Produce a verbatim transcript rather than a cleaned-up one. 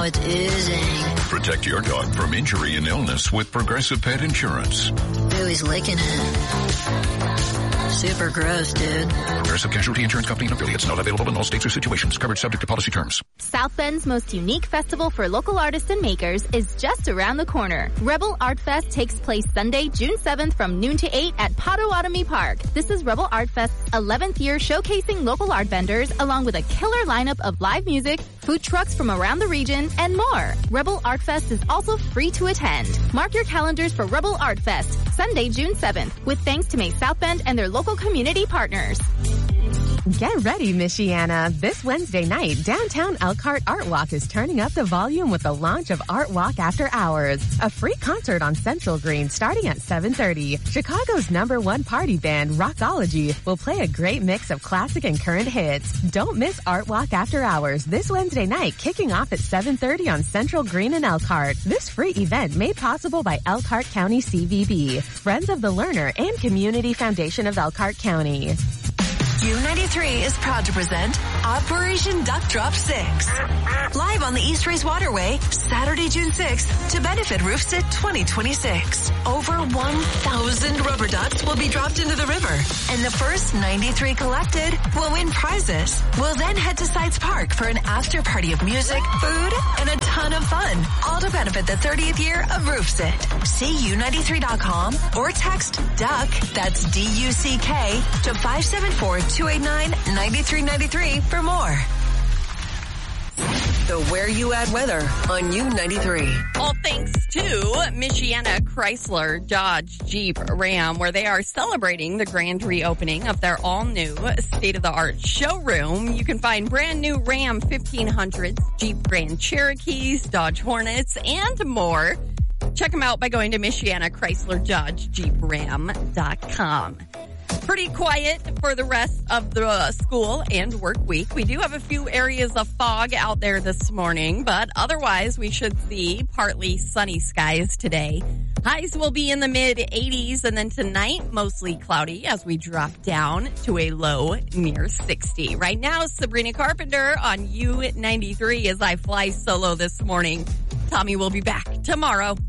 it's oozing. Protect your dog from injury and illness with Progressive Pet Insurance. Ooh, he's licking it. Super gross, dude. Progressive Casualty Insurance Company and affiliates. Not available in all states or situations. Coverage subject to policy terms. South Bend's most unique festival for local artists and makers is just around the corner. Rebel Art Fest takes place Sunday, June seventh from noon to eight at Potawatomi Park. This is Rebel Art Fest's eleventh year showcasing local art vendors along with a killer lineup of live music, food trucks from around the region, and more. Rebel Art Fest is also free to attend. Mark your calendars for Rebel Art Fest, Sunday, June seventh, with thanks to May South Bend and their local community partners. Get ready, Michiana. This Wednesday night, downtown Elkhart Art Walk is turning up the volume with the launch of Art Walk After Hours, a free concert on Central Green starting at seven thirty. Chicago's number one party band, Rockology, will play a great mix of classic and current hits. Don't miss Art Walk After Hours this Wednesday night, kicking off at seven thirty on Central Green in Elkhart. This free event made possible by Elkhart County C V B, Friends of the Learner, and Community Foundation of Elkhart County. U ninety-three is proud to present Operation Duck Drop six. Live on the East Race Waterway, Saturday, June sixth, to benefit RoofSit twenty twenty-six. Over one thousand rubber ducks will be dropped into the river, and the first ninety-three collected will win prizes. We'll then head to Sites Park for an after party of music, food, and a ton of fun, all to benefit the thirtieth year of RoofSit. See U ninety-three dot com or text DUCK, that's D U C K, to five seven four, two eight nine, nine three nine three for more. The Where You At weather on U ninety-three. All thanks to Michiana Chrysler Dodge Jeep Ram, where they are celebrating the grand reopening of their all-new state-of-the-art showroom. You can find brand new Ram fifteen hundreds, Jeep Grand Cherokees, Dodge Hornets, and more. Check them out by going to Michiana Chrysler Dodge Jeep Ram dot com. Pretty quiet for the rest of the school and work week. We do have a few areas of fog out there this morning, but otherwise we should see partly sunny skies today. Highs will be in the mid eighties, and then tonight mostly cloudy as we drop down to a low near sixty. Right now, Sabrina Carpenter on U ninety-three as I fly solo this morning. Tommy will be back tomorrow.